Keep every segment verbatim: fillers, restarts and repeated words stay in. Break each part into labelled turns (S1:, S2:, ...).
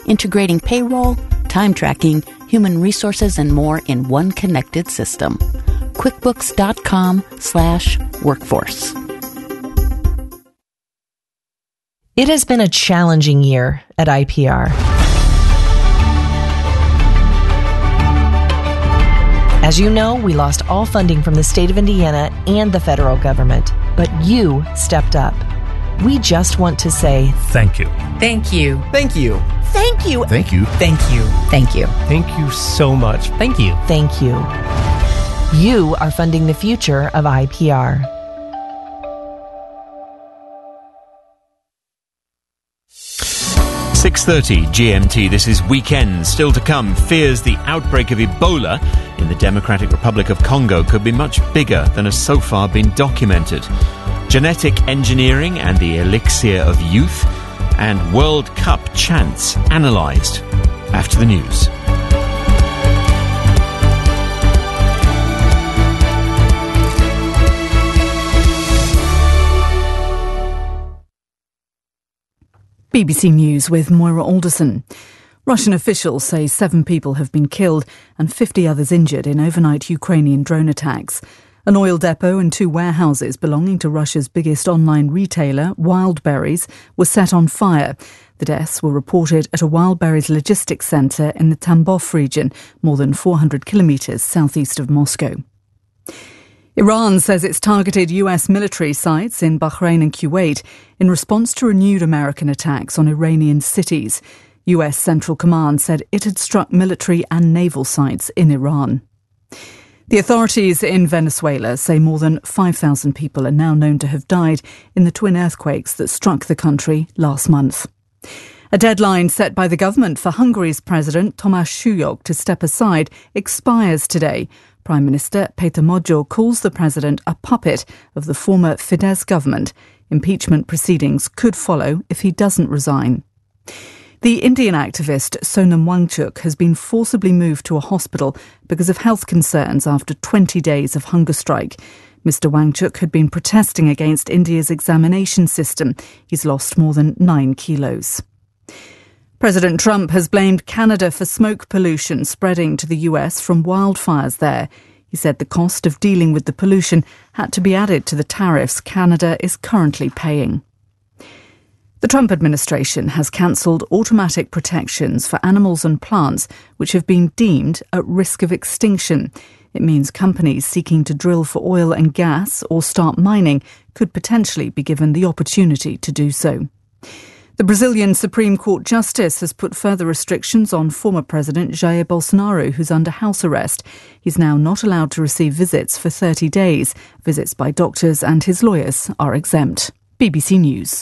S1: integrating payroll, time tracking, human resources, and more in one connected system. QuickBooks.com slash workforce.
S2: It has been a challenging year at I P R. As you know, we lost all funding from the state of Indiana and the federal government, but you stepped up. We just want to say
S3: thank you.
S4: Thank you.
S5: Thank you.
S1: Thank you.
S5: Thank you.
S4: Thank you.
S1: Thank you.
S3: Thank you so much. Thank you.
S2: thank you. You are funding the future of I P R.
S6: six thirty G M T, this is Weekend. Still to come, fears the outbreak of Ebola in the Democratic Republic of Congo could be much bigger than has so far been documented. Genetic engineering and the elixir of youth, and World Cup chants analysed. After the news.
S7: B B C News with Moira Alderson. Russian officials say seven people have been killed and fifty others injured in overnight Ukrainian drone attacks. An oil depot and two warehouses belonging to Russia's biggest online retailer, Wildberries, were set on fire. The deaths were reported at a Wildberries logistics centre in the Tambov region, more than four hundred kilometres southeast of Moscow. Iran says it's targeted U S military sites in Bahrain and Kuwait in response to renewed American attacks on Iranian cities. U S Central Command said it had struck military and naval sites in Iran. The authorities in Venezuela say more than five thousand people are now known to have died in the twin earthquakes that struck the country last month. A deadline set by the government for Hungary's President Tamás Suyok to step aside expires today. Prime Minister Péter Magyar calls the president a puppet of the former Fidesz government. Impeachment proceedings could follow if he doesn't resign. The Indian activist Sonam Wangchuk has been forcibly moved to a hospital because of health concerns after twenty days of hunger strike. Mister Wangchuk had been protesting against India's examination system. He's lost more than nine kilos. President Trump has blamed Canada for smoke pollution spreading to the U S from wildfires there. He said the cost of dealing with the pollution had to be added to the tariffs Canada is currently paying. The Trump administration has cancelled automatic protections for animals and plants which have been deemed at risk of extinction. It means companies seeking to drill for oil and gas or start mining could potentially be given the opportunity to do so. The Brazilian Supreme Court Justice has put further restrictions on former President Jair Bolsonaro, who's under house arrest. He's now not allowed to receive visits for thirty days. Visits by doctors and his lawyers are exempt. B B C News.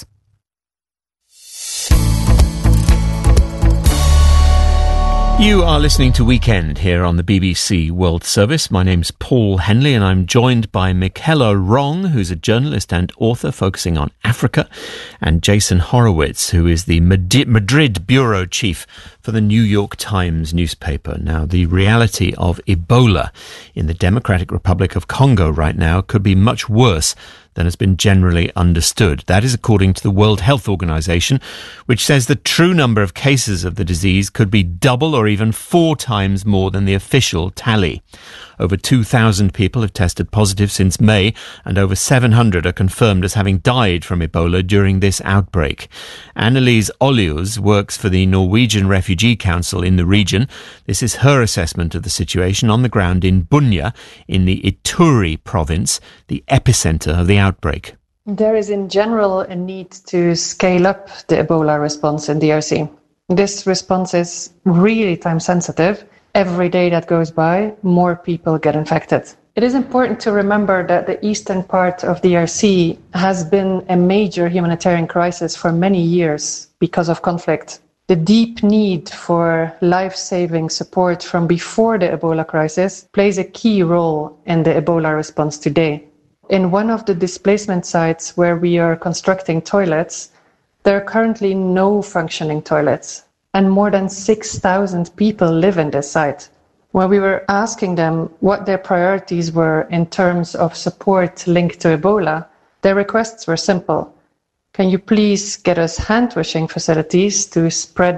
S6: You are listening to Weekend here on the B B C World Service. My name's Paul Henley and I'm joined by Michaela Wrong, who's a journalist and author focusing on Africa, and Jason Horowitz, who is the Madrid bureau chief for the New York Times newspaper. Now, the reality of Ebola in the Democratic Republic of Congo right now could be much worse than has been generally understood. That is according to the World Health Organization, which says the true number of cases of the disease could be double or even four times more than the official tally. Over two thousand people have tested positive since May, and over seven hundred are confirmed as having died from Ebola during this outbreak. Annelise Olius works for the Norwegian Refugee Council in the region. This is her assessment of the situation on the ground in Bunia, in the Ituri province, the epicenter of the outbreak.
S8: There is in general a need to scale up the Ebola response in D R C. This response is really time sensitive. Every day that goes by, more people get infected. It is important to remember that the eastern part of D R C has been a major humanitarian crisis for many years because of conflict. The deep need for life-saving support from before the Ebola crisis plays a key role in the Ebola response today. In one of the displacement sites where we are constructing toilets, there are currently no functioning toilets, and more than six thousand people live in this site. When we were asking them what their priorities were in terms of support linked to Ebola, their requests were simple. Can you please get us hand-washing facilities to spread